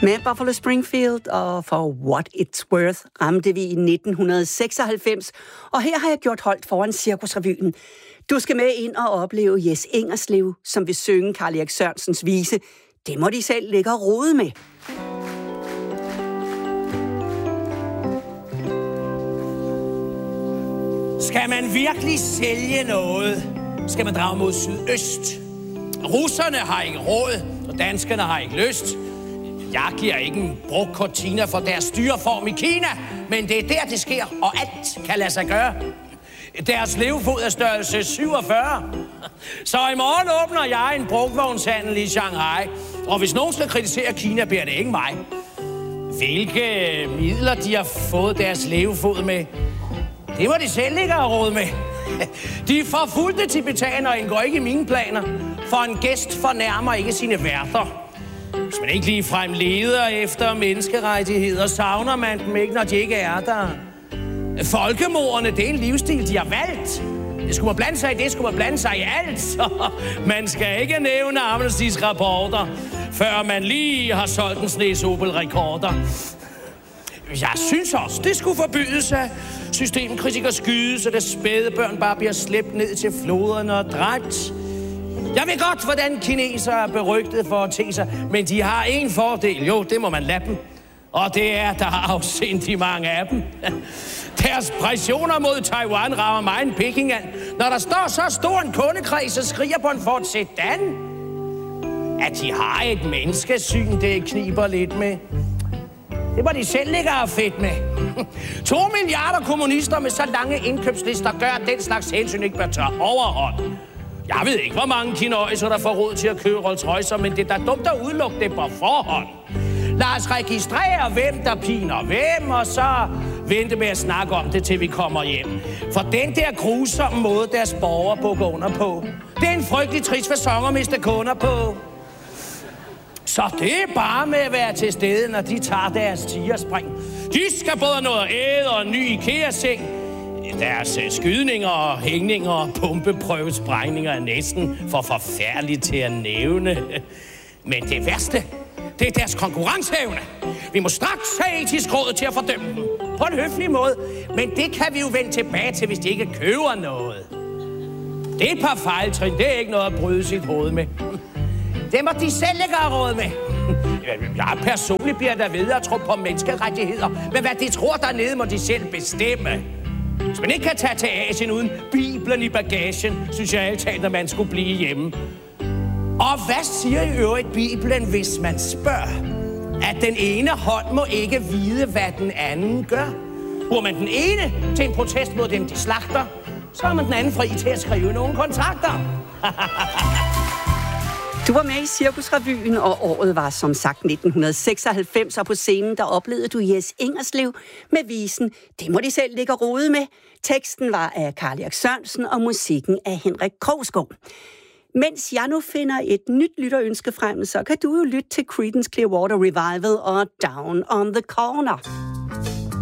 Med Buffalo Springfield og For What It's Worth ramte vi i 1996, og her har jeg gjort holdt foran Cirkusrevyen. Du skal med ind og opleve Jes Ingerslev, som vil synge Carl Erik Sørensens vise. Det må de selv ligge og rode med. Skal man virkelig sælge noget, skal man drage mod sydøst. Russerne har ikke råd, og danskerne har ikke lyst. Jeg giver ikke en brugt cortina for deres styreform i Kina, men det er der, det sker, og alt kan lade sig gøre. Deres levefod er størrelse 47. Så i morgen åbner jeg en brugtvognshandel i Shanghai, og hvis nogen skal kritisere Kina, bliver det ikke mig. Hvilke midler de har fået deres levefod med, det må de selv ikke have råd med. De forfulgte tibetanere indgår ikke i mine planer, for en gæst fornærmer ikke sine værter. Hvis man ikke ligefrem leder efter menneskerettigheder, savner man dem ikke, når de ikke er der. Folkemordene, det er en livsstil, de har valgt. Det skulle man blande sig i det, skulle man blande sig i alt. Så man skal ikke nævne Amnesty's rapporter, før man lige har solgt en snes Opel-rekorder. Jeg synes også, det skulle forbydes af systemkritikere skyde, så det spædebørn bare bliver slæbt ned til floderne og dræbt. Jeg ved godt, hvordan kinesere er berygtet for at te sig, men de har en fordel. Jo, det må man lade dem. Og det er, der har afsindigt mange af dem. Deres pressioner mod Taiwan rammer mig en Peking an. Når der står så stor en kundekreds og skriger på en Ford Sedan. At de har et menneskesyn, det kniber lidt med. Det må de selv ligge og fedt med. 2 milliarder kommunister med så lange indkøbslister gør, at den slags hensyn ikke bør tage overhånd. Jeg ved ikke, hvor mange kinøjser, der får råd til at købe Rolls-Roycer, men det er da dumt at udelukke det på forhånd. Lad os registrere, hvem der piner hvem, og så vente med at snakke om det, til vi kommer hjem. For den der grusomme måde, deres borgere bukker under på, det er en frygtelig trist facon at miste kunder på. Så det er bare med at være til stede, når de tager deres tigerspring. De skal både have noget at æde og en ny IKEA-seng. Deres skydninger og hængninger og pumpeprøvesprængninger er næsten for forfærdeligt til at nævne. Men det værste, det er deres konkurrenceevne. Vi må straks have etisk råd til at fordømme dem. På en høflig måde. Men det kan vi jo vende tilbage til, hvis de ikke køber noget. Det er et par fejltrin. Det er ikke noget at bryde sit hoved med. Det må de selv ikke have råd med. Jeg personligt bliver der ved at tro på menneskerettigheder. Men hvad de tror dernede, må de selv bestemme. Hvis man ikke kan tage til Asien uden Bibelen i bagagen, synes jeg altid, at man skulle blive hjemme. Og hvad siger i øvrigt Bibelen, hvis man spørger? At den ene hånd må ikke vide, hvad den anden gør. Bruger man den ene til en protest mod dem, de slagter, så er man den anden fri til at skrive nogle kontrakter. Du var med i Cirkusrevyen, og året var som sagt 1996, og på scenen der oplevede du Jes Ingerslev med visen Det må de selv ligge og rode med. Teksten var af Carl Erik Sørensen og musikken af Henrik Krogsgaard. Mens jeg nu finder et nyt lytterønske frem, så kan du jo lytte til Creedence Clearwater Revival og Down on the Corner.